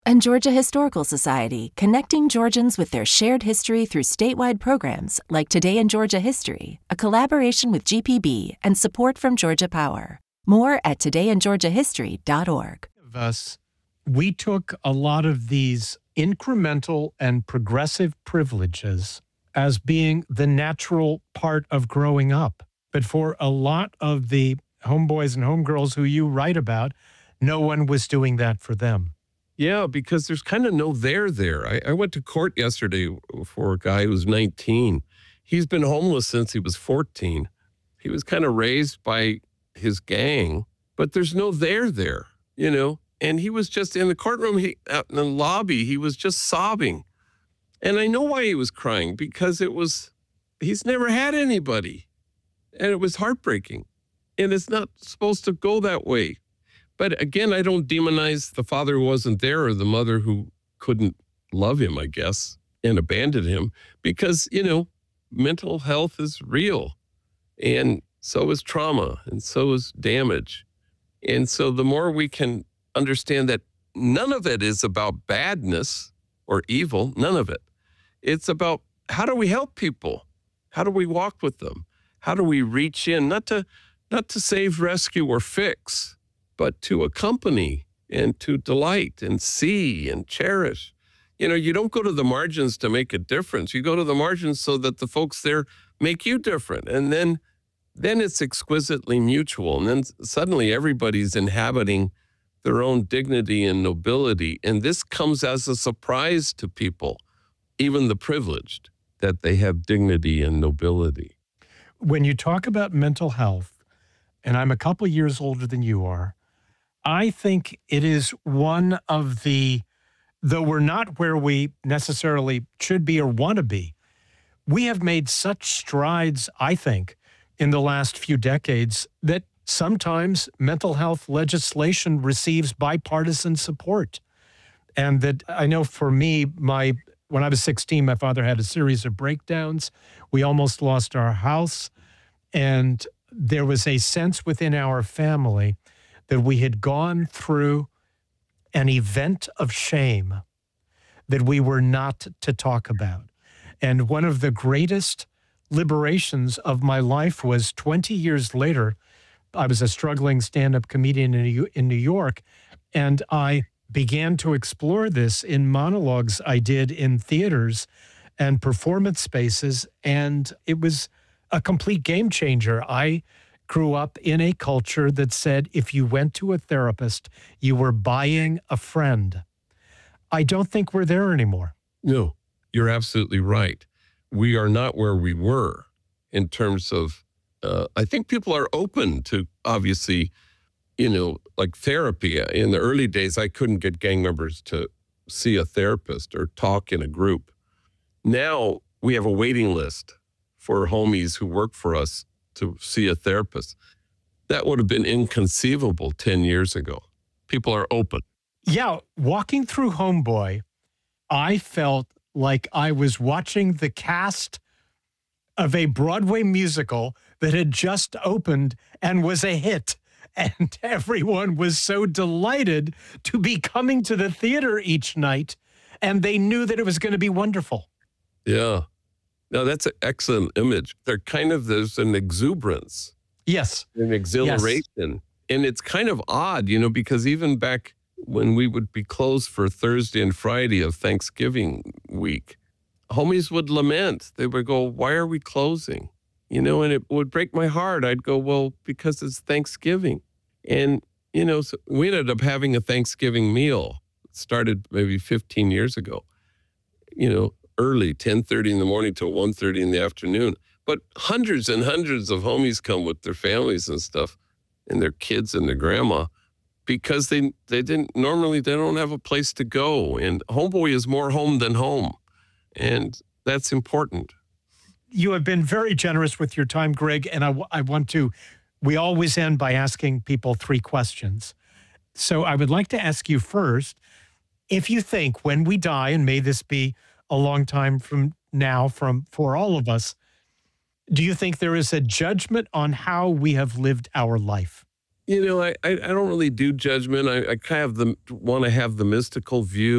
And Georgia Historical Society, connecting Georgians with their shared history through statewide programs like Today in Georgia History, a collaboration with GPB and support from Georgia Power. More at todayingeorgiahistory.org. We took a lot of these incremental and progressive privileges as being the natural part of growing up. But for a lot of the homeboys and homegirls who you write about, no one was doing that for them. Yeah, because there's kind of no there. I went to court yesterday for a guy who's 19. He's been homeless since he was 14. He was kind of raised by his gang, but there's no there, you know? And he was just in the courtroom, out in the lobby, he was just sobbing. And I know why he was crying, because he's never had anybody. And it was heartbreaking. And it's not supposed to go that way. But again, I don't demonize the father who wasn't there or the mother who couldn't love him, I guess, and abandoned him, because, you know, mental health is real. And so is trauma, and so is damage. And so the more we can understand that none of it is about badness or evil, none of it. It's about, how do we help people? How do we walk with them? How do we reach in, not to save, rescue, or fix, but to accompany and to delight and see and cherish. You know, you don't go to the margins to make a difference. You go to the margins so that the folks there make you different. And then it's exquisitely mutual. And then suddenly everybody's inhabiting their own dignity and nobility. And this comes as a surprise to people, even the privileged, that they have dignity and nobility. When you talk about mental health, and I'm a couple years older than you are, I think it is one of the, though we're not where we necessarily should be or want to be, we have made such strides, I think, in the last few decades that sometimes mental health legislation receives bipartisan support. And that I know for me, when I was 16, my father had a series of breakdowns. We almost lost our house. And there was a sense within our family that we had gone through an event of shame that we were not to talk about. And one of the greatest liberations of my life was 20 years later. I was a struggling stand-up comedian in New York, and I began to explore this in monologues I did in theaters and performance spaces, and it was a complete game changer. I grew up in a culture that said if you went to a therapist, you were buying a friend. I don't think we're there anymore. No, you're absolutely right. We are not where we were in terms of, I think people are open to, obviously, you know, like therapy. In the early days, I couldn't get gang members to see a therapist or talk in a group. Now we have a waiting list for homies who work for us to see a therapist. That would have been inconceivable 10 years ago. People are open. Yeah, walking through Homeboy, I felt like I was watching the cast of a Broadway musical that had just opened and was a hit. And everyone was so delighted to be coming to the theater each night, and they knew that it was going to be wonderful. Yeah. No, that's an excellent image. There's an exuberance. Yes. An exhilaration. Yes. And it's kind of odd, you know, because even back when we would be closed for Thursday and Friday of Thanksgiving week, homies would lament. They would go, why are we closing? You know, and it would break my heart. I'd go, well, because it's Thanksgiving. And, you know, so we ended up having a Thanksgiving meal. It started maybe 15 years ago, you know, early, 10:30 in the morning till 1:30 in the afternoon. But hundreds and hundreds of homies come with their families and stuff and their kids and their grandma because they don't have a place to go. And Homeboy is more home than home. And that's important. You have been very generous with your time, Greg, and we always end by asking people 3 questions. So I would like to ask you first, if you think when we die, and may this be a long time from now for all of us, do you think there is a judgment on how we have lived our life? I don't really do judgment. I kind of want to have the mystical view.